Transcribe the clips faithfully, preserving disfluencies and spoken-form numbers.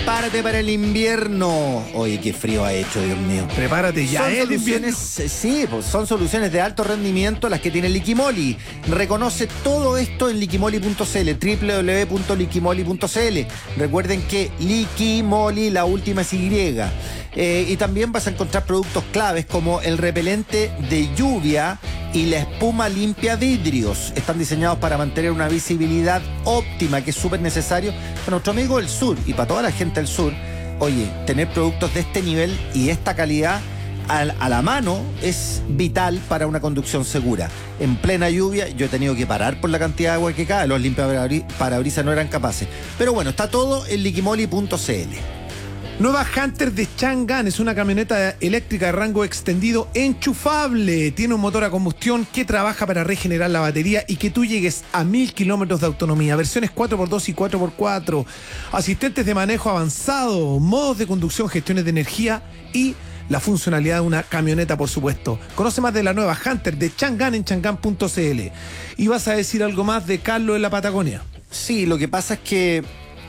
prepárate para el invierno. Oye, qué frío ha hecho, Dios mío. Prepárate ya, son el invierno. soluciones, sí, pues son soluciones de alto rendimiento las que tiene Liquimoli. Reconoce todo esto en liquimoli punto cl, doble u doble u doble u punto liquimoli punto cl. Recuerden que Liquimoli, la última es Y. Eh, y también vas a encontrar productos claves como el repelente de lluvia y la espuma limpia vidrios. Están diseñados para mantener una visibilidad óptima, que es súper necesario para nuestro amigo del sur y para toda la gente del sur. Oye, tener productos de este nivel y esta calidad a, a la mano es vital para una conducción segura. En plena lluvia yo he tenido que parar por la cantidad de agua que cae, los limpiaparabrisas no eran capaces. Pero bueno, está todo en liquimoli punto cl. Nueva Hunter de Chang'an es una camioneta eléctrica de rango extendido enchufable. Tiene un motor a combustión que trabaja para regenerar la batería y que tú llegues a mil kilómetros de autonomía. Versiones cuatro por dos y cuatro por cuatro. Asistentes de manejo avanzado, modos de conducción, gestiones de energía y la funcionalidad de una camioneta, por supuesto. Conoce más de la nueva Hunter de Chang'an en chang'an punto cl. Y vas a decir algo más de Carlos en la Patagonia. Sí, lo que pasa es que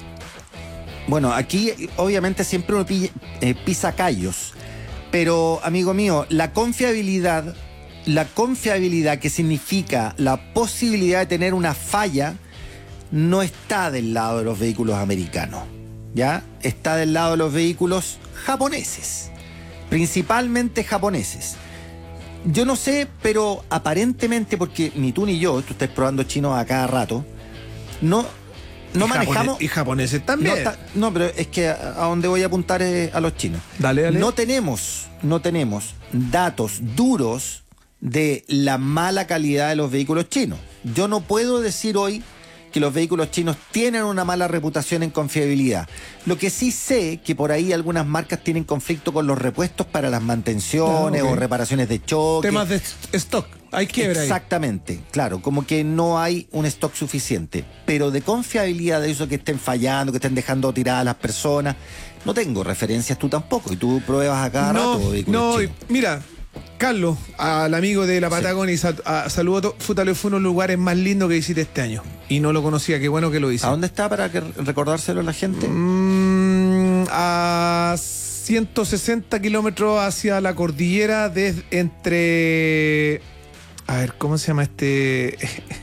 bueno, aquí obviamente siempre uno pilla, eh, pisa callos, pero amigo mío, la confiabilidad, la confiabilidad que significa la posibilidad de tener una falla no está del lado de los vehículos americanos, ¿ya? Está del lado de los vehículos japoneses, principalmente japoneses. Yo no sé, pero aparentemente, porque ni tú ni yo, tú estás probando chinos a cada rato, no... No y manejamos. Japonés, y japoneses también. No, ta, no, pero es que a, a donde voy a apuntar es a los chinos. Dale, dale. No tenemos, no tenemos datos duros de la mala calidad de los vehículos chinos. Yo no puedo decir hoy que los vehículos chinos tienen una mala reputación en confiabilidad. Lo que sí sé que por ahí algunas marcas tienen conflicto con los repuestos para las mantenciones, ah, okay, o reparaciones de choque. Temas de stock. Hay quiebra ahí. Exactamente, claro, como que no hay un stock suficiente. Pero de confiabilidad de eso, que estén fallando, que estén dejando tiradas a las personas, no tengo referencias, tú tampoco. Y tú pruebas a cada no, rato vehículos No, chinos. Mira, Carlos, al amigo de la Patagonia, sí, y sal, a, saludo, Futalo fue uno de los lugares más lindos que visité este año. Y no lo conocía, qué bueno que lo hice. ¿A dónde está para que recordárselo a la gente? Mm, a ciento sesenta kilómetros hacia la cordillera, desde entre... A ver, ¿cómo se llama este?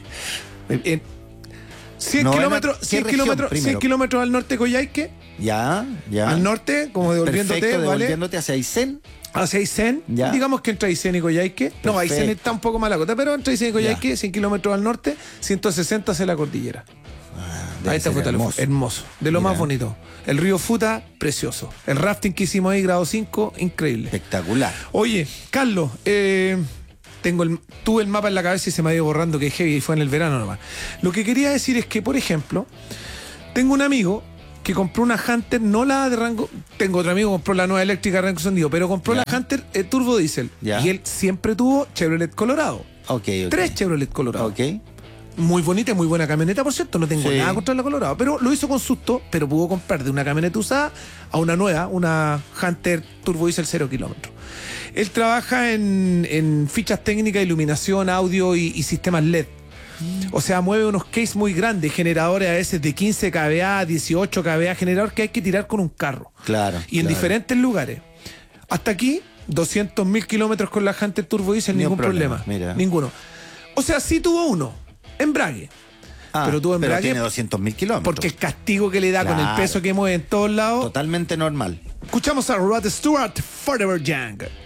cien kilómetros, cien kilómetros, cien kilómetros al norte de Coyhaique. Ya, ya. Al norte, como devolviéndote, perfecto, ¿vale? Devolviéndote hacia Aysén. Hacia Aysén. Ya. Digamos que entre Aysén y Coyhaique. Perfecto. No, Aysén está un poco mala cota, pero entre Aysén y Coyhaique, ya, cien kilómetros al norte, ciento sesenta hacia la cordillera. Ah, ahí está Futa, hermoso. hermoso. De lo Mira. más bonito. El río Futa, precioso. El rafting que hicimos ahí, grado cinco, increíble. Espectacular. Oye, Carlos, eh... Tengo el, tuve el mapa en la cabeza y se me ha ido borrando, que es heavy, y fue en el verano nomás. Lo que quería decir es que, por ejemplo, tengo un amigo que compró una Hunter, no la de rango. Tengo otro amigo que compró la nueva eléctrica de rango extendido, pero compró, ya, la Hunter eh, Turbo Diesel. Ya. Y él siempre tuvo Chevrolet Colorado. Okay, okay. Tres Chevrolet Colorado. Okay. Muy bonita, muy buena camioneta, por cierto. No tengo, sí, nada contra la Colorado, pero lo hizo con susto. Pero pudo comprar de una camioneta usada a una nueva, una Hunter Turbo Diesel cero kilómetros. Él trabaja en, en fichas técnicas, iluminación, audio y, y sistemas L E D. O sea, mueve unos cases muy grandes, generadores a veces de quince kilovatios, dieciocho kilovatios, generador que hay que tirar con un carro. Claro. Y en claro. diferentes lugares. Hasta aquí, doscientos mil kilómetros con la Hunter Turbo Diesel, ningún problema. problema. Mira. Ninguno. O sea, sí tuvo uno, embrague. Ah, pero tuvo embrague. Pero tiene doscientos mil kilómetros. Porque el castigo que le da, claro, con el peso que mueve en todos lados. Totalmente normal. Escuchamos a Rod Stewart, Forever Young.